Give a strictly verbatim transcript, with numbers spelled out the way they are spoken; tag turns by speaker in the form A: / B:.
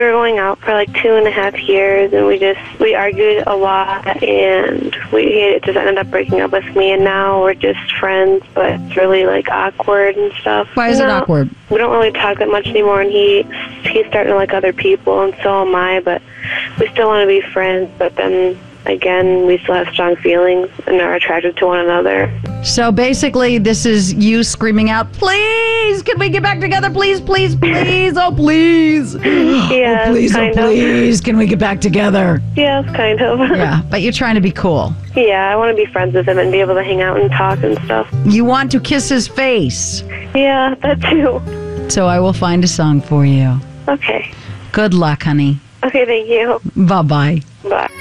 A: We were going out for like two and a half years, and we just, we argued a lot, and we he just ended up breaking up with me, and now we're just friends, but it's really like awkward and stuff.
B: Why is
A: no,
B: it awkward?
A: We don't really talk that much anymore, and he he's starting to like other people, and so am I, but we still want to be friends, but then again, we still have strong feelings and are attracted to one another.
B: So basically, this is you screaming out, please, can we get back together? Please, please, please, oh, please.
A: Yeah,
B: oh, please,
A: kind
B: oh,
A: of.
B: please, can we get back together?
A: Yes, kind of.
B: Yeah, but you're trying to be cool.
A: Yeah, I want to be friends with him and be able to hang out and talk and stuff.
B: You want to kiss his face.
A: Yeah, that too.
B: So I will find a song for you.
A: Okay.
B: Good luck, honey.
A: Okay, thank you.
B: Bye-bye.
A: Bye.